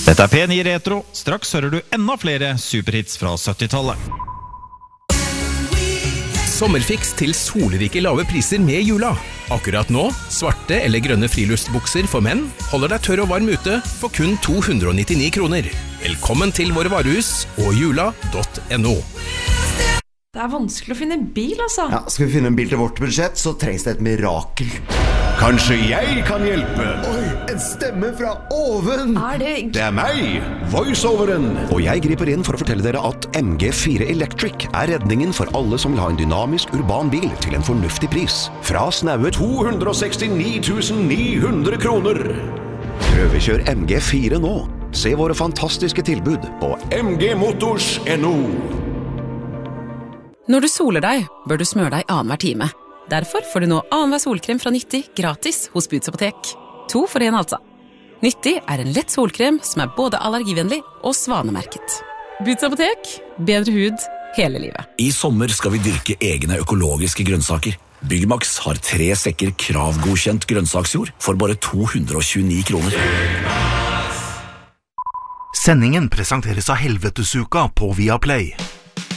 Dette P9 Retro. Straks hører du enda flere superhits fra 70-tallet. Sommerfiks til solrike lave priser med jula. Akkurat nå, svarte eller grønne friluftsbukser for menn holder deg tørr og varm ute for kun 299 kroner. Velkommen til våre varehus og jula.no. Det vanskelig å finne bil, altså. Ja, skal vi finne en bil til vårt budsjett, så trengs det et mirakel. Kanskje jeg kan hjelpe? Oi, en stemme fra oven! Det meg, voiceoveren. Og jeg griper inn for å fortelle dere at MG4 Electric er redningen for alle som vil ha en dynamisk urban bil til en fornuftig pris. Fra snaue 269 900 kroner. Prøvekjør MG4 nå. Se våre fantastiske tilbud på mgmotors.no. Når du soler deg, bør du smøre deg annenhver time. Derfor får du nå annenhver solkrem fra Nyttig gratis hos Boots Apotek. 2 for 1 altså. Nyttig er en lett solkrem som er både allergivennlig og svanemerket. Boots Apotek, bedre hud hele livet. I sommer skal vi dyrke egne økologiske grønnsaker. Byggmax har 3 sekker kravgodkjent grønnsaksjord for bare 229 kroner. Sendingen presenteres av Helvetesuka på Viaplay.